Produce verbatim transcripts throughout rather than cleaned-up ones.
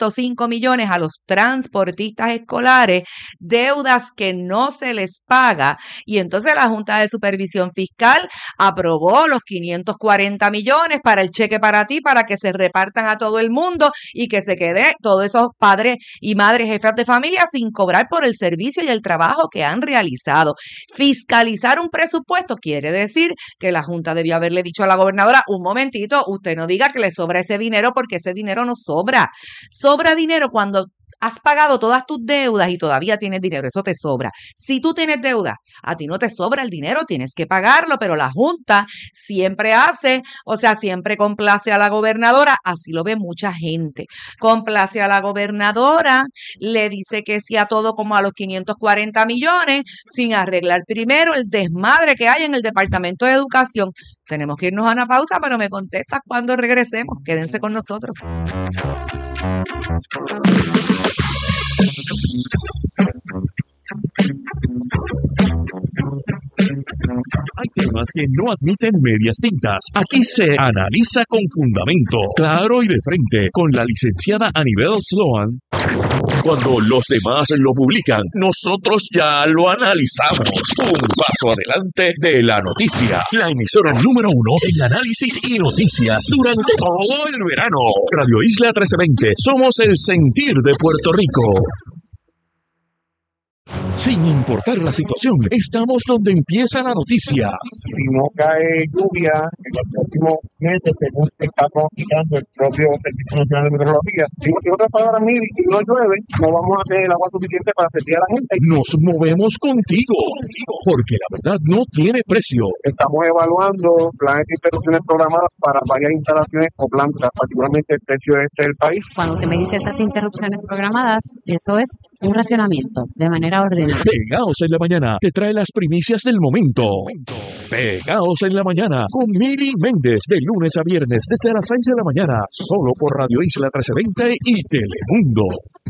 punto cinco millones a los transportistas escolares, deudas que no se les paga. Y entonces la Junta de Supervisión Fiscal aprobó los quinientos cuarenta millones para el cheque para ti, para que se repartan a todo el mundo y que se quede todos esos padres y madres jefes de familia sin cobrar por el servicio y el trabajo que han realizado. Fiscalizar un presupuesto quiere decir que la Junta debió haberle dicho a la gobernadora: un momentito, usted no diga que le sobra ese dinero, porque ese dinero no sobra. Sobra dinero cuando has pagado todas tus deudas y todavía tienes dinero, eso te sobra. Si tú tienes deuda, a ti no te sobra el dinero, tienes que pagarlo, pero la Junta siempre hace, o sea, siempre complace a la gobernadora, así lo ve mucha gente. Complace a la gobernadora, le dice que sí a todo, como a los quinientos cuarenta millones, sin arreglar primero el desmadre que hay en el Departamento de Educación. Tenemos que irnos a una pausa, pero me contestas cuando regresemos. Quédense con nosotros. Hay temas que no admiten medias tintas. Aquí se analiza con fundamento, claro y de frente, con la licenciada Anibel Sloan. Cuando los demás lo publican, nosotros ya lo analizamos. Un paso adelante de la noticia. La emisora número uno en análisis y noticias durante todo el verano. Radio Isla trece veinte. Somos el sentir de Puerto Rico. Sin importar la situación, estamos donde empieza la noticia. Si no cae lluvia en los próximos meses, según se está pronosticando el propio Servicio Nacional de Meteorología, en otras palabras, mire, si no llueve, no vamos a tener el agua suficiente para servir a la gente. Nos movemos contigo, porque la verdad no tiene precio. Estamos evaluando planes de interrupciones programadas para varias instalaciones o plantas, particularmente el tercio este del país. Cuando usted me dice esas interrupciones programadas, eso es un racionamiento de manera ordenada. Pegaos en la mañana te trae las primicias del momento. Pegaos en la mañana con Mili Méndez, de lunes a viernes desde las seis de la mañana, solo por Radio Isla trece veinte y Telemundo.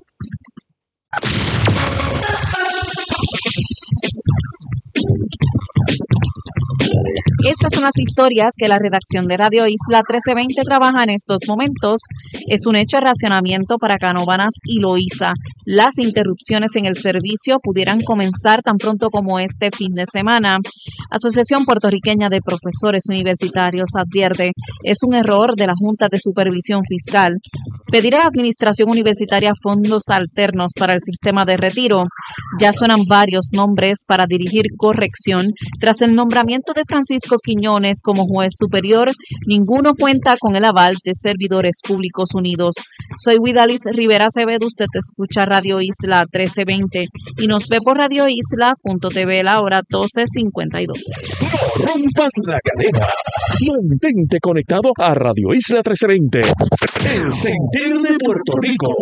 Estas son las historias que la redacción de Radio Isla trece veinte trabaja en estos momentos. Es un hecho de racionamiento para Canóvanas y Loíza. Las interrupciones en el servicio pudieran comenzar tan pronto como este fin de semana. Asociación Puertorriqueña de Profesores Universitarios advierte: es un error de la Junta de Supervisión Fiscal pedir a la Administración Universitaria fondos alternos para el sistema de retiro. Ya suenan varios nombres para dirigir corrección. Tras el nombramiento de Francisco Quiñones como juez superior, ninguno cuenta con el aval de Servidores Públicos Unidos. Soy Widalis Rivera Acevedo, usted escucha Radio Isla trece veinte y nos ve por radio isla punto t v la hora doce cincuenta y dos. No rompas la cadena. Mantente conectado a Radio Isla trece veinte. El sentir de Puerto Rico.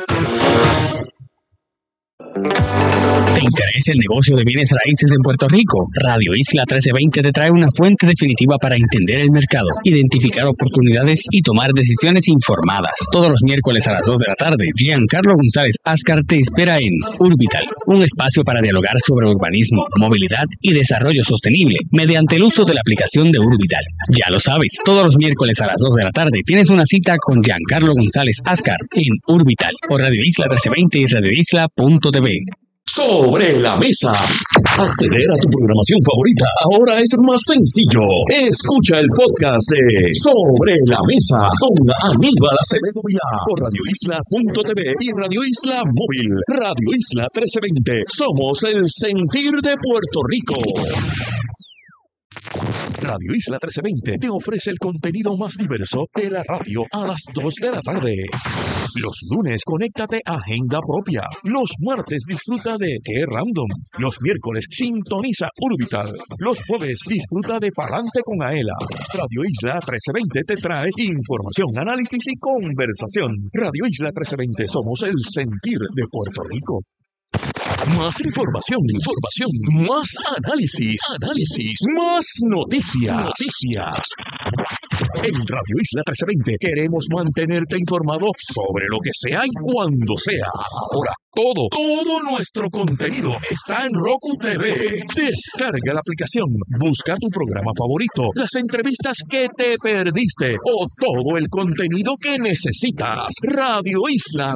¿Te interesa el negocio de bienes raíces en Puerto Rico? Radio Isla trece veinte te trae una fuente definitiva para entender el mercado, identificar oportunidades y tomar decisiones informadas. Todos los miércoles a las dos de la tarde, Giancarlo González Ascar te espera en Urbital, un espacio para dialogar sobre urbanismo, movilidad y desarrollo sostenible mediante el uso de la aplicación de Urbital. Ya lo sabes, todos los miércoles a las dos de la tarde tienes una cita con Giancarlo González Ascar en Urbital por Radio Isla trece veinte y radio isla punto t v. Sobre la mesa. Acceder a tu programación favorita ahora es más sencillo. Escucha el podcast de Sobre la Mesa con Aníbal Acevedo Vilá por radio isla punto t v y Radio Isla Móvil. Radio Isla trece veinte. Somos el sentir de Puerto Rico. Radio Isla trece veinte te ofrece el contenido más diverso de la radio a las dos de la tarde. Los lunes, conéctate a Agenda Propia. Los martes, disfruta de Qué Random. Los miércoles, sintoniza Urbital. Los jueves, disfruta de Palante con Aela. Radio Isla trece veinte te trae información, análisis y conversación. Radio Isla trece veinte, somos el sentir de Puerto Rico. Más información, información, más análisis, análisis, más noticias, noticias. En Radio Isla trece veinte queremos mantenerte informado sobre lo que sea y cuando sea. Ahora, todo, todo nuestro contenido está en Roku T V. Descarga la aplicación, busca tu programa favorito, las entrevistas que te perdiste o todo el contenido que necesitas. Radio Isla